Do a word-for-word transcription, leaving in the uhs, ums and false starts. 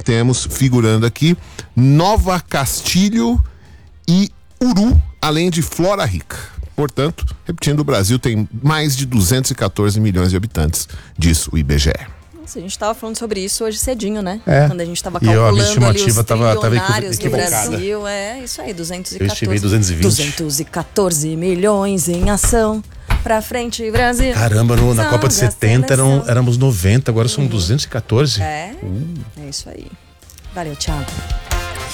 temos figurando aqui Nova Castilho e Uru, além de Flora Rica. Portanto, repetindo, o Brasil tem mais de duzentos e quatorze milhões de habitantes, diz o I B G E. Nossa, a gente estava falando sobre isso hoje cedinho, né? É. Quando a gente estava E eu, a minha calculando ali os estimativa tava- tava trilionários do equivocada. Brasil. É isso aí, duzentos e Eu quatorze. estimei duzentos e vinte. duzentos e quatorze milhões em ação. Pra frente, Brasil. Caramba, no- na São Copa de da setenta eram, seleção. éramos noventa, agora somos duzentos e quatorze. É, é isso aí. Valeu, Thiago.